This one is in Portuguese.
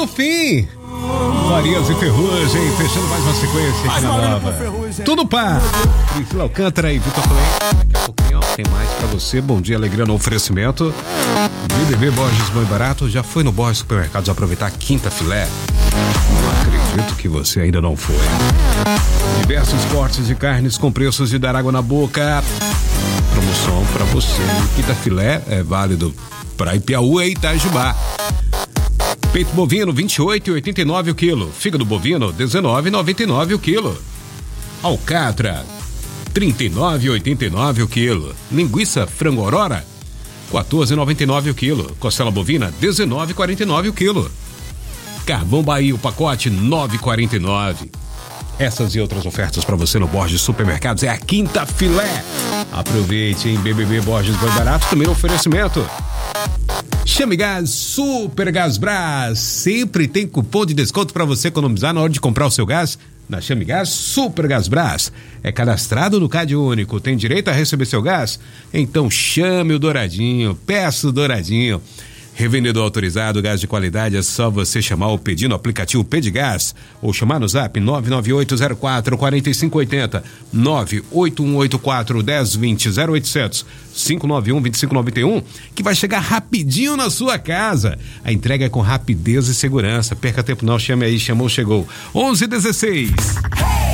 no fim. Farias e Ferrugem, fechando mais uma sequência aqui na Nova. Tudo pá. Priscila Alcântara e Vitor Clay. Daqui a pouquinho tem mais pra você. Bom dia, alegria no oferecimento. BBB Borges Bom e Barato. Já foi no Borges Supermercados aproveitar a quinta filé? Não acredito que você ainda não foi. Diversos cortes de carnes com preços de dar água na boca. Promoção pra você. Quinta filé é válido pra Ipiaú e Itajubá. Peito bovino, 28,89 o quilo. Fígado bovino, 19,99 o quilo. Alcatra, 39,89 o quilo. Linguiça frango aurora, 14,99 o quilo. Costela bovina, 19,49 o quilo. Carvão Bahia, o pacote, 9,49. Essas e outras ofertas para você no Borges Supermercados é a quinta filé. Aproveite em BBB Borges Bom e Barato, também no oferecimento. Chame Gás Super Gás Brás. Sempre tem cupom de desconto para você economizar na hora de comprar o seu gás. Na Chame Gás Super Gás Brás. É cadastrado no Cade Único. Tem direito a receber seu gás? Então chame o Douradinho. Peça o Douradinho. Revendedor autorizado, gás de qualidade, é só você chamar ou pedir no aplicativo Pedigás ou chamar no zap 99804-4580, 98184-1020, 0800 591-2591, que vai chegar rapidinho na sua casa. A entrega é com rapidez e segurança. Perca tempo não, chame aí, chamou, chegou. 11:16.